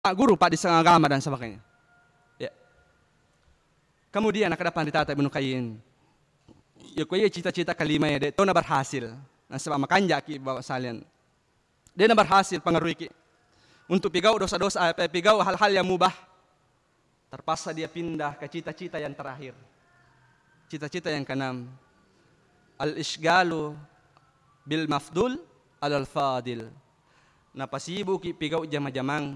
guru Pak di agama dan sebagainya. Ya. Kemudian ke depan ditata Ibnu Qayyim. Ya kau cita-cita kelima ya, dia tahu na berhasil. Nah sebab makan jaki bawa salian. Dia na berhasil pengaruhi ki. Untuk pigau dosa-dosa, pigau hal-hal yang mubah. Terpaksa dia pindah ke cita-cita yang terakhir. Cita-cita yang keenam. Al-isgalu bil mafdul alal fadil. Napasibu ki pigau jama-jamang.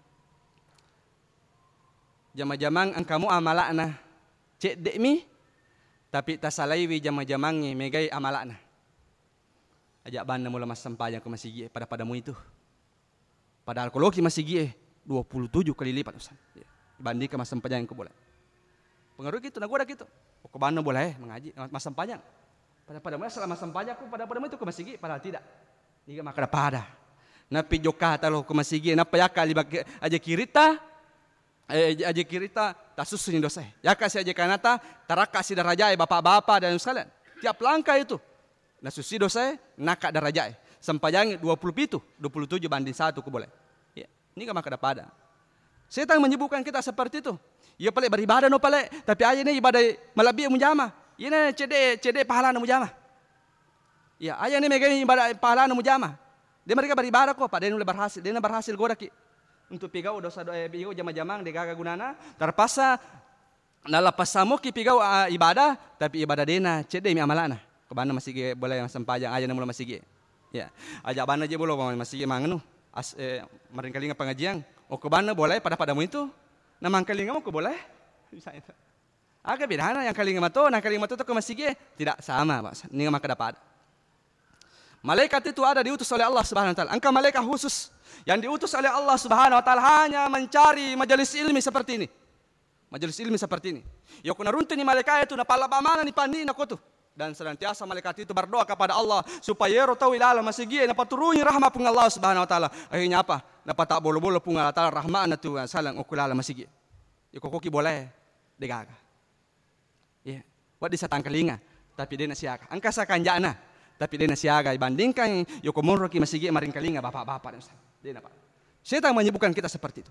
Jama-jamang ang kamu amalakna. Cek dek mi. Tapi tasalaiwi jama-jamangi megai amalakna. Ajak banda mula mas sampayang ke masigi pada padamu itu. Padahal kalau ki masigi 27 kali lipat Ustaz. Dibanding ke mas sampayang ke boleh. Pengaruh gitu, nagoda gitu. Oh, ke banda boleh mengaji mas sampayang. Pada padamu selama sampayang ku pada padamu itu ke masigi padahal tidak. Niga maka pada. Napi joka talo ke masigi napa ya kali aja kirita aja kirita tasusun dosa. Ya kasih aja kanata taraka si darajai bapak-bapak dan sekalian. Tiap langkah itu nasusi dosa naka darajai. Sampayang 27 banding 1 ku boleh. Ya, ini maka pada. Setan menyibukkan kita seperti itu. Ya pale beribadah no pale, tapi aja ini ibadah melebihi mujama. Ini cede pahala no mujama. Ya, aja ini megang ibadah pahala no mujama. Dia mereka beribadah kok, Pak. Dia berhasil goda ki. Untuk pigau dosa pigau jama-jamang dia gaga gunana terpaksa nalapas samuki pigau ibadah tapi ibadah dena cede mi amalana kebana masih boleh sempajang aja mula masih ya aja bana aja boleh masih mangenu maring kalinga pengajian kebana boleh padamu itu namang kalinga mo ko boleh misalnya agak beda yang kalinga mato to ke masih tidak sama Pak ninga maka dapat malaikat itu ada diutus oleh Allah Subhanahu wa taala angka malaikat khusus yang diutus oleh Allah Subhanahu wa taala hanya mencari majelis ilmi seperti ini. Majelis ilmi seperti ini. Ya kuna runtun ni malaikat itu na palabamana ni pandi na kutu. Dan senantiasa malaikat itu berdoa kepada Allah supaya tahu ilala masigi na paturunyi rahmat pung Allah Subhanahu wa taala. Akhirnya apa? Na patak bolo-bolo pung Allah taala rahmat na tu salang ukulala masigi. Ya kokoki boleh degaga. Ya, wa di satang kalinga tapi dia nasiaka. Angka sakanjana tapi dia nasiaga dibandingkan yokomoro ki masigi maring kalinga bapak-bapak dan dia apa? Setan menyibukkan kita seperti itu.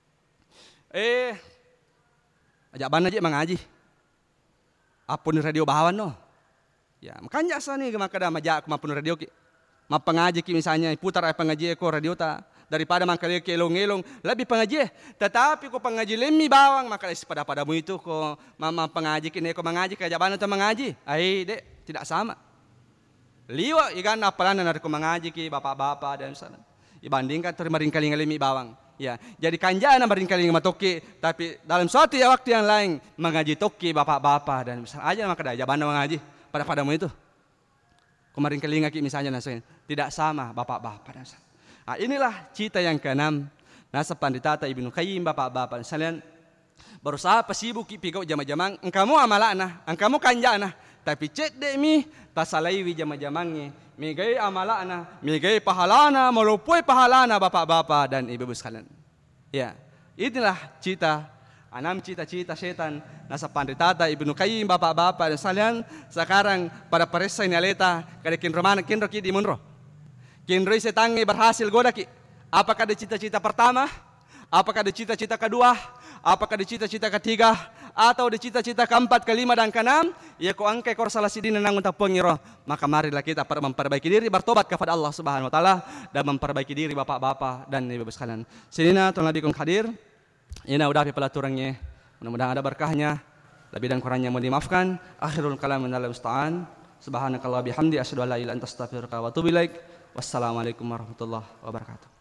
Ajak bana aja mengaji. Apun radio bahawan no. Ya, makanya asa nih maka dah majak kumapun radio ki. Mapengaji ki misalnya putar pengaji ko radio ta daripada mangkali ki elong-elong lebih pengaji. Tetapi ko pengaji lemi bawang maka pada padamu itu ko mama pengaji ki ko mengaji ka ajak bana tu mengaji. Ai dek tidak sama. Liwa ikan apalan dari ko mengaji ki bapak-bapak dan sana. Ibandingkan maring kalinga lemi bawang. Ya, jadi kanjana maring kalinga matoki, tapi dalam suatu waktu yang lain mengaji toki bapak-bapak dan misalnya aja maka dah jabana mengaji pada padamu itu. Kemarin kalinga ki misalnya nasihin tidak sama bapak-bapak dan nah, inilah cita yang keenam. Nasapan ditata Ibnu Qayyim bapak-bapak sekalian berusaha pasibuk ki pigau jama-jamang engkamu amalana, engkamu kanjana, tapi cek demi tasalaiwi jama-jamangnya. Migai amalana, migai pahalana, melupui pahalana bapak-bapak dan ibu-ibu sekalian. Ya, inilah enam cita-cita setan nasa panditata Ibnu Qayyim bapak-bapak dan sekalian sekarang pada perisa ini aleta kada kinromana kinro ki di munro. Kinro setangi berhasil godaki. Apakah di cita-cita pertama? Apakah di cita-cita kedua? Apakah di cita-cita ketiga? Atau di cita-cita keempat, kelima, dan keenam? Ya ko angkai kor salah sidin nang untuk pengiro. Maka marilah kita memperbaiki diri, bertobat kepada Allah Subhanahu wa taala dan memperbaiki diri bapak-bapak dan ibu-ibu sekalian. Sidina tuan nabi kong hadir. Ina udah pelaturannya. Mudah-mudahan ada berkahnya. Lebih dan kurangnya mohon dimaafkan. Akhirul kalam minal musta'an. Subhanakallah bihamdi asyhadu an la ilaha illa anta astaghfiruka wa atubu ilaik. Wassalamualaikum warahmatullahi wabarakatuh.